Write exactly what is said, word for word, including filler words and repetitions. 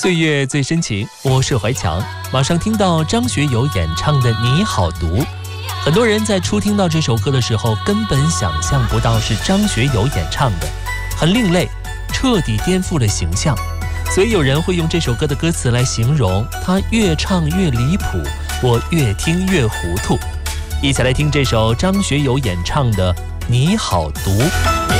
岁月最深情，我是怀强。马上听到张学友演唱的《你好毒》。很多人在初听到这首歌的时候，根本想象不到是张学友演唱的，很另类，彻底颠覆了形象。所以有人会用这首歌的歌词来形容他越唱越离谱，我越听越糊涂。一起来听这首张学友演唱的《你好毒》。